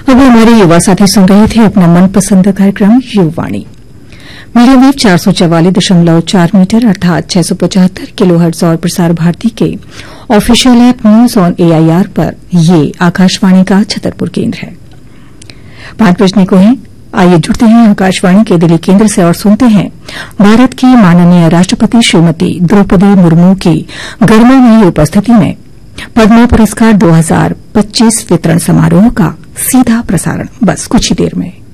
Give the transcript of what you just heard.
अब हमारे युवा साथी सुन रहे थे अपना मनपसंद कार्यक्रम युववाणी। मीडियम वेव 444.4 मीटर अर्थात 675 किलोहर्ट्ज और प्रसार भारती के official app news on AIR पर ये आकाशवाणी का छतरपुर केंद्र है। 5 बजने को है। आइए जुड़ते हैं आकाशवाणी के दिल्ली केंद्र से और सुनते हैं भारत की माननीय राष्ट्रपति श्रीमती द्रौपदी मुर्मू की गणमान्य उपस्थिति में पद्म पुरस्कार 2025 वितरण समारोह का सीधा प्रसारण बस कुछ ही देर में।